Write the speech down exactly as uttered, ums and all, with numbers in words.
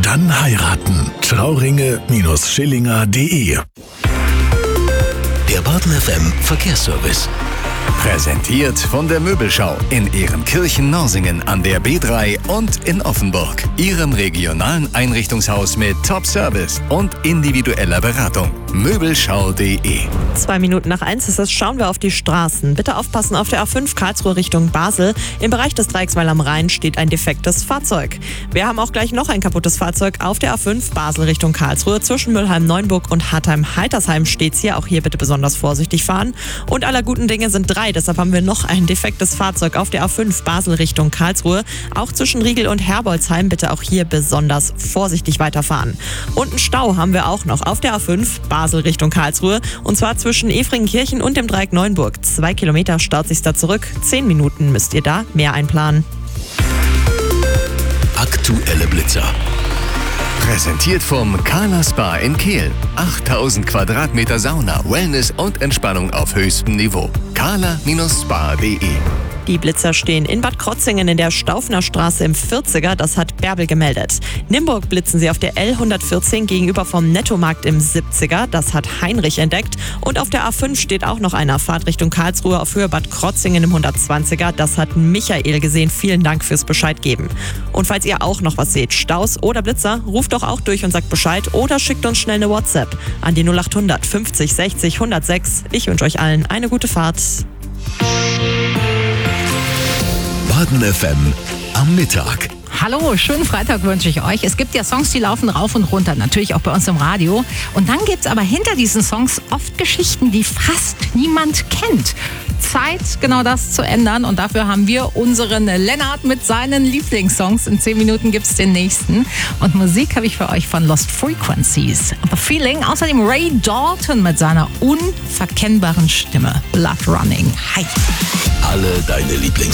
Dann heiraten. Trauringe-Schillinger punkt de. Der Baden F M Verkehrsservice. Präsentiert von der Möbelschau in Ehrenkirchen-Norsingen an der B drei und in Offenburg. Ihrem regionalen Einrichtungshaus mit Top-Service und individueller Beratung. Möbelschau punkt de. Zwei Minuten nach eins ist es, schauen wir auf die Straßen. Bitte aufpassen auf der A fünf Karlsruhe Richtung Basel. Im Bereich des Dreiecks Weil am Rhein steht ein defektes Fahrzeug. Wir haben auch gleich noch ein kaputtes Fahrzeug auf der A fünf Basel Richtung Karlsruhe. Zwischen Mülheim-Neuenburg und Hartheim-Heitersheim steht's hier. Auch hier bitte besonders vorsichtig fahren. Und aller guten Dinge sind drei. Deshalb haben wir noch ein defektes Fahrzeug auf der A fünf Basel Richtung Karlsruhe. Auch zwischen Riegel und Herbolzheim bitte auch hier besonders vorsichtig weiterfahren. Und einen Stau haben wir auch noch auf der A fünf Basel Richtung Karlsruhe. Und zwar zwischen Efringenkirchen und dem Dreieck Neuenburg. Zwei Kilometer staut sich da zurück. Zehn Minuten müsst ihr da mehr einplanen. Aktuelle Blitzer. Präsentiert vom Carla Spa in Kehl. achttausend Quadratmeter Sauna, Wellness und Entspannung auf höchstem Niveau. carla Spa punkt de. Die Blitzer stehen in Bad Krotzingen in der Staufner Straße im vierziger, das hat Bärbel gemeldet. Nimburg blitzen sie auf der L hundertvierzehn gegenüber vom Nettomarkt im siebziger, das hat Heinrich entdeckt. Und auf der A fünf steht auch noch einer, Fahrt Richtung Karlsruhe auf Höhe Bad Krotzingen im hundertzwanziger, das hat Michael gesehen. Vielen Dank fürs Bescheid geben. Und falls ihr auch noch was seht, Staus oder Blitzer, ruft doch auch durch und sagt Bescheid oder schickt uns schnell eine WhatsApp an die null acht hundert fünfzig sechzig hundertsechs. Ich wünsche euch allen eine gute Fahrt. Baden F M am Mittag. Hallo, schönen Freitag wünsche ich euch. Es gibt ja Songs, die laufen rauf und runter, natürlich auch bei uns im Radio. Und dann gibt es aber hinter diesen Songs oft Geschichten, die fast niemand kennt. Zeit, genau das zu ändern. Und dafür haben wir unseren Lennart mit seinen Lieblingssongs. In zehn Minuten gibt es den nächsten. Und Musik habe ich für euch von Lost Frequencies. The Feeling, außerdem Ray Dalton mit seiner unverkennbaren Stimme. Blood Running. Hi. Alle deine Lieblingssongs